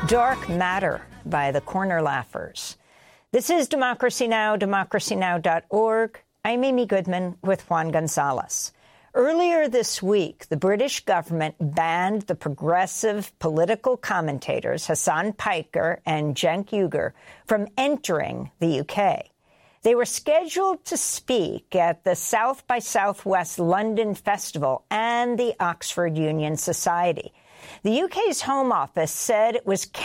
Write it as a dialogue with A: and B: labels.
A: Dark Matter by the Corner Laughers. This is Democracy Now!, democracynow.org. I'm Amy Goodman with Juan Gonzalez. Earlier this week, the British government banned the progressive political commentators Hasan Piker and Cenk Uygur from entering the UK. They were scheduled to speak at the South by Southwest London Festival and the Oxford Union Society. The UK's Home Office said it was